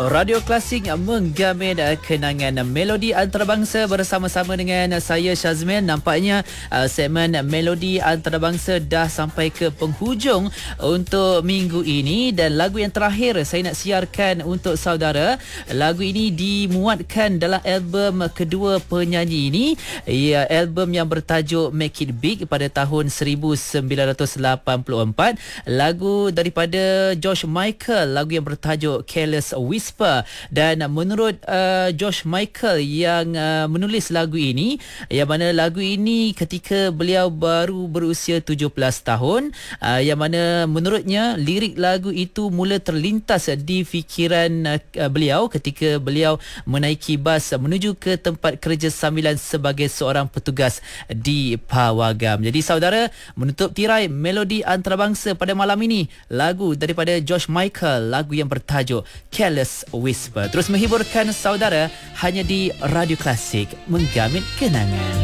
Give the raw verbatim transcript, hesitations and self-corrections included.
Radio Klasik menggamin kenangan melodi antarabangsa bersama-sama dengan saya Syazmin. Nampaknya uh, segmen melodi antarabangsa dah sampai ke penghujung untuk minggu ini, dan lagu yang terakhir saya nak siarkan untuk saudara. Lagu ini dimuatkan dalam album kedua penyanyi ini, ya, album yang bertajuk Make It Big pada tahun seribu sembilan ratus lapan puluh empat. Lagu daripada George Michael, lagu yang bertajuk Careless Whisper. Dan menurut uh, George Michael yang uh, menulis lagu ini, yang mana lagu ini ketika beliau baru berusia tujuh belas tahun, uh, yang mana menurutnya lirik lagu itu mula terlintas di fikiran uh, beliau ketika beliau menaiki bas menuju ke tempat kerja sambilan sebagai seorang petugas di pawagam. Jadi saudara, menutup tirai melodi antarabangsa pada malam ini, lagu daripada George Michael, lagu yang bertajuk Careless Whisper. Terus menghiburkan saudara hanya di Radio Klasik, menggamin kenangan.